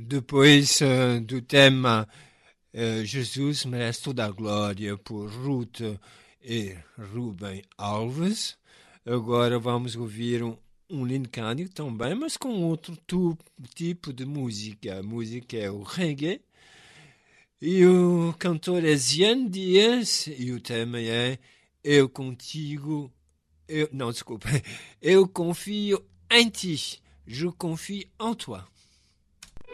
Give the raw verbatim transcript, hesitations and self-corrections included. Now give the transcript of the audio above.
Depois uh, do tema uh, Jesus merece toda a glória por Ruth e Rubem Alves, agora vamos ouvir um, um lindo cântico também, mas com outro tu, tipo de música. A música é o reggae. E o cantor é Zian Dias e o tema é Eu Contigo. Eu, não, desculpa. Eu confio em ti. Je confie en toi.